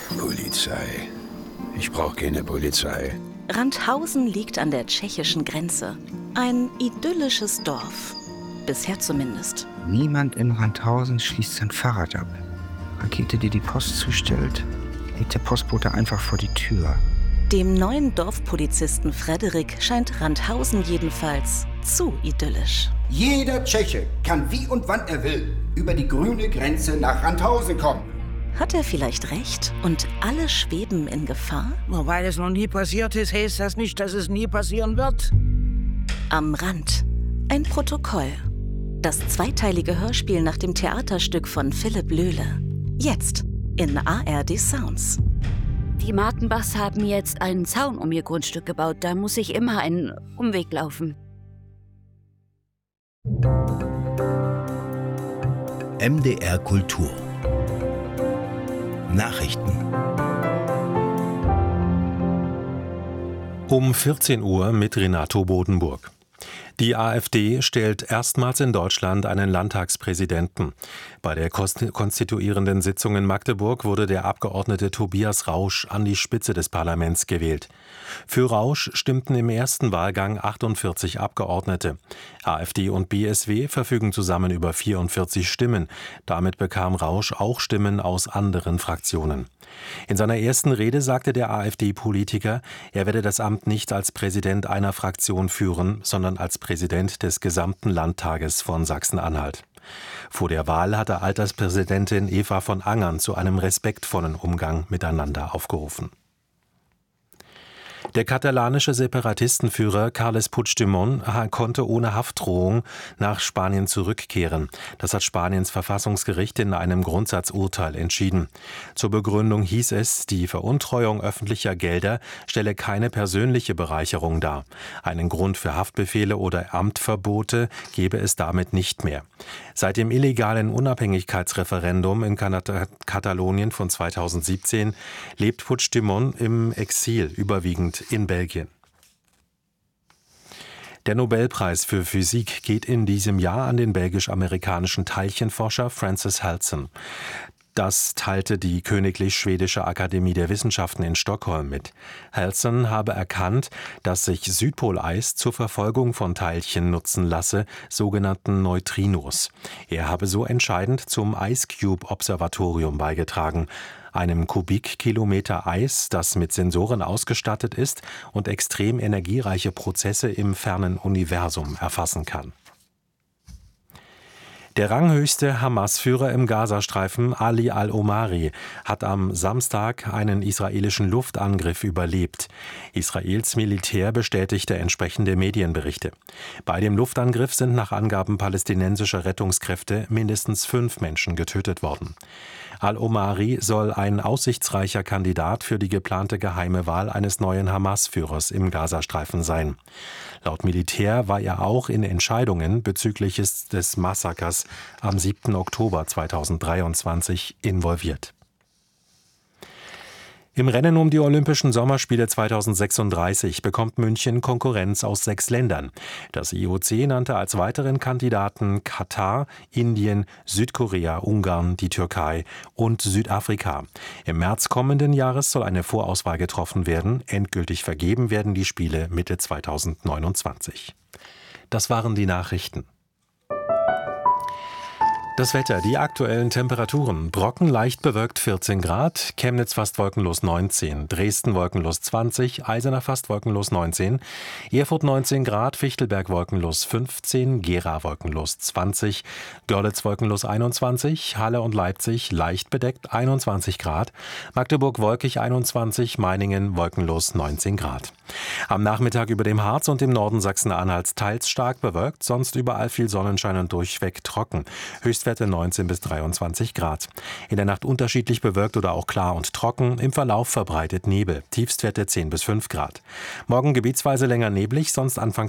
Polizei. Ich brauche keine Polizei. Randhausen liegt an der tschechischen Grenze. Ein idyllisches Dorf. Bisher zumindest. Niemand in Randhausen schließt sein Fahrrad ab. Rakete, die die Post zustellt, legt der Postbote einfach vor die Tür. Dem neuen Dorfpolizisten Frederik scheint Randhausen jedenfalls zu idyllisch. Jeder Tscheche kann wie und wann er will über die grüne Grenze nach Randhausen kommen. Hat er vielleicht recht und alle schweben in Gefahr? Nur weil es noch nie passiert ist, heißt das nicht, dass es nie passieren wird. Am Rand. Ein Protokoll. Das zweiteilige Hörspiel nach dem Theaterstück von Philipp Löhle. Jetzt in ARD Sounds. Die Martenbachs haben jetzt einen Zaun um ihr Grundstück gebaut. Da muss ich immer einen Umweg laufen. MDR Kultur Nachrichten. Um 14 Uhr mit Renato Bodenburg. Die AfD stellt erstmals in Deutschland einen Landtagspräsidenten. Bei der konstituierenden Sitzung in Magdeburg wurde der Abgeordnete Tobias Rausch an die Spitze des Parlaments gewählt. Für Rausch stimmten im ersten Wahlgang 48 Abgeordnete. AfD und BSW verfügen zusammen über 44 Stimmen. Damit bekam Rausch auch Stimmen aus anderen Fraktionen. In seiner ersten Rede sagte der AfD-Politiker, er werde das Amt nicht als Präsident einer Fraktion führen, sondern als Präsident des gesamten Landtages von Sachsen-Anhalt. Vor der Wahl hatte Alterspräsidentin Eva von Angern zu einem respektvollen Umgang miteinander aufgerufen. Der katalanische Separatistenführer Carles Puigdemont konnte ohne Haftdrohung nach Spanien zurückkehren. Das hat Spaniens Verfassungsgericht in einem Grundsatzurteil entschieden. Zur Begründung hieß es, die Veruntreuung öffentlicher Gelder stelle keine persönliche Bereicherung dar. Einen Grund für Haftbefehle oder Amtverbote gebe es damit nicht mehr. Seit dem illegalen Unabhängigkeitsreferendum in Katalonien von 2017 lebt Puigdemont im Exil, überwiegend in Belgien. Der Nobelpreis für Physik geht in diesem Jahr an den belgisch-amerikanischen Teilchenforscher Francis Halson. Das teilte die Königlich Schwedische Akademie der Wissenschaften in Stockholm mit. Halson habe erkannt, dass sich Südpoleis zur Verfolgung von Teilchen nutzen lasse, sogenannten Neutrinos. Er habe so entscheidend zum Ice Cube Observatorium beigetragen, einem Kubikkilometer Eis, das mit Sensoren ausgestattet ist und extrem energiereiche Prozesse im fernen Universum erfassen kann. Der ranghöchste Hamas-Führer im Gazastreifen, Ali al-Omari, hat am Samstag einen israelischen Luftangriff überlebt. Israels Militär bestätigte entsprechende Medienberichte. Bei dem Luftangriff sind nach Angaben palästinensischer Rettungskräfte mindestens 5 Menschen getötet worden. Al-Omari soll ein aussichtsreicher Kandidat für die geplante geheime Wahl eines neuen Hamas-Führers im Gazastreifen sein. Laut Militär war er auch in Entscheidungen bezüglich des Massakers am 7. Oktober 2023 involviert. Im Rennen um die Olympischen Sommerspiele 2036 bekommt München Konkurrenz aus 6 Ländern. Das IOC nannte als weiteren Kandidaten Katar, Indien, Südkorea, Ungarn, die Türkei und Südafrika. Im März kommenden Jahres soll eine Vorauswahl getroffen werden. Endgültig vergeben werden die Spiele Mitte 2029. Das waren die Nachrichten. Das Wetter, die aktuellen Temperaturen. Brocken leicht bewölkt 14 Grad, Chemnitz fast wolkenlos 19, Dresden wolkenlos 20, Eisenach fast wolkenlos 19, Erfurt 19 Grad, Fichtelberg wolkenlos 15, Gera wolkenlos 20, Görlitz wolkenlos 21, Halle und Leipzig leicht bedeckt 21 Grad, Magdeburg wolkig 21, Meiningen wolkenlos 19 Grad. Am Nachmittag über dem Harz und im Norden Sachsen-Anhalts teils stark bewölkt, sonst überall viel Sonnenschein und durchweg trocken. Höchstwerte 19 bis 23 Grad. In der Nacht unterschiedlich bewölkt oder auch klar und trocken, im Verlauf verbreitet Nebel. Tiefstwerte 10 bis 5 Grad. Morgen gebietsweise länger neblig, sonst anfangs